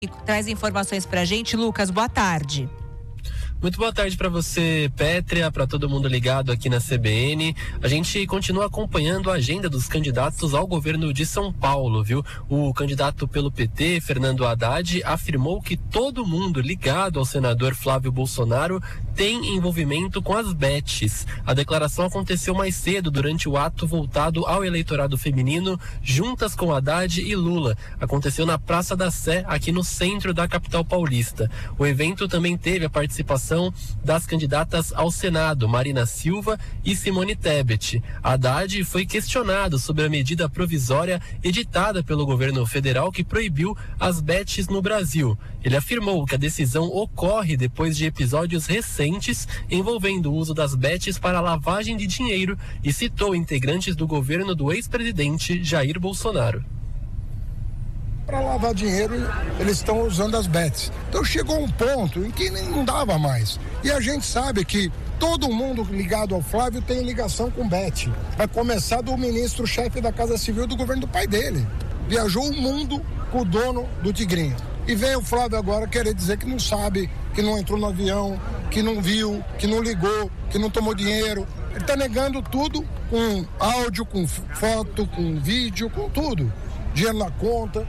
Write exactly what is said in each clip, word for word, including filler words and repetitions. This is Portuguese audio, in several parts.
e traz informações pra gente. Lucas, boa tarde. Muito boa tarde para você, Pétria, para todo mundo ligado aqui na C B N. A gente continua acompanhando a agenda dos candidatos ao governo de São Paulo, viu? O candidato pelo P T, Fernando Haddad, afirmou que todo mundo ligado ao senador Flávio Bolsonaro tem envolvimento com as bets. A declaração aconteceu mais cedo durante o ato voltado ao eleitorado feminino, juntas com Haddad e Lula. Aconteceu na Praça da Sé, aqui no centro da capital paulista. O evento também teve a participação das candidatas ao Senado, Marina Silva e Simone Tebet. Haddad foi questionado sobre a medida provisória editada pelo governo federal que proibiu as bets no Brasil. Ele afirmou que a decisão ocorre depois de episódios recentes envolvendo o uso das bets para lavagem de dinheiro e citou integrantes do governo do ex-presidente Jair Bolsonaro. Para lavar dinheiro, eles estão usando as bets. Então chegou um ponto em que não dava mais. E a gente sabe que todo mundo ligado ao Flávio tem ligação com bet. Vai começar do ministro-chefe da Casa Civil do governo do pai dele. Viajou o mundo com o dono do Tigrinho. E vem o Flávio agora querer dizer que não sabe, que não entrou no avião, que não viu, que não ligou, que não tomou dinheiro. Ele está negando tudo com áudio, com foto, com vídeo, com tudo. Dinheiro na conta.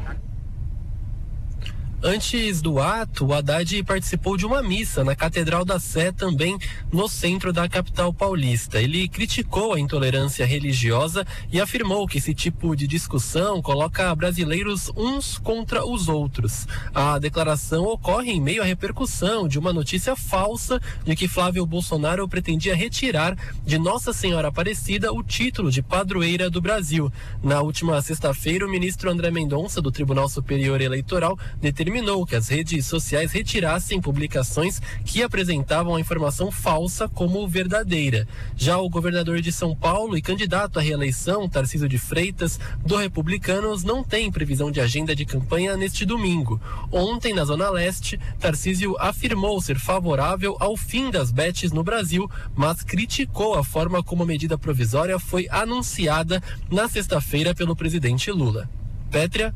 Antes do ato, o Haddad participou de uma missa na Catedral da Sé, também no centro da capital paulista. Ele criticou a intolerância religiosa e afirmou que esse tipo de discussão coloca brasileiros uns contra os outros. A declaração ocorre em meio à repercussão de uma notícia falsa de que Flávio Bolsonaro pretendia retirar de Nossa Senhora Aparecida o título de padroeira do Brasil. Na última sexta-feira, o ministro André Mendonça, do Tribunal Superior Eleitoral, determinou determinou que as redes sociais retirassem publicações que apresentavam a informação falsa como verdadeira. Já o governador de São Paulo e candidato à reeleição, Tarcísio de Freitas, do Republicanos, não tem previsão de agenda de campanha neste domingo. Ontem, na Zona Leste, Tarcísio afirmou ser favorável ao fim das bets no Brasil, mas criticou a forma como a medida provisória foi anunciada na sexta-feira pelo presidente Lula. Pétria?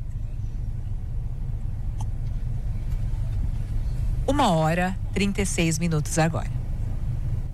Uma hora, trinta e seis minutos agora.